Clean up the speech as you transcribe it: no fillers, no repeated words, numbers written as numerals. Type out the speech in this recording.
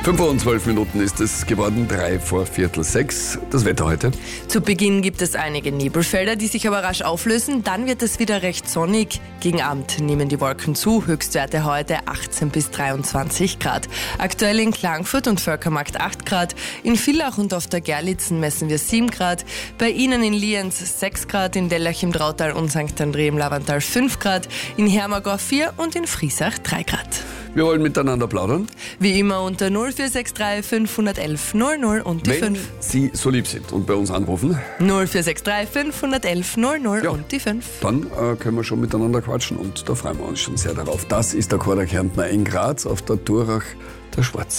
5:12 ist es geworden, 5:45. Das Wetter heute. Zu Beginn gibt es einige Nebelfelder, die sich aber rasch auflösen. Dann wird es wieder recht sonnig. Gegen Abend nehmen die Wolken zu. Höchstwerte heute 18 bis 23 Grad. Aktuell in Klagenfurt und Völkermarkt 8 Grad. In Villach und auf der Gerlitzen messen wir 7 Grad. Bei Ihnen in Lienz 6 Grad. In Dellach im Drautal und St. André im Lavantal 5 Grad. In Hermagor 4 und in Friesach 3 Grad. Wir wollen miteinander plaudern. Wie immer unter 0463 511 00 und die Wenn 5. Sie so lieb sind und bei uns anrufen, 0463 511 00 Ja. und die 5. dann können wir schon miteinander quatschen und da freuen wir uns schon sehr darauf. Das ist der Chor der Kärntner in Graz auf der Durach der Schwarz.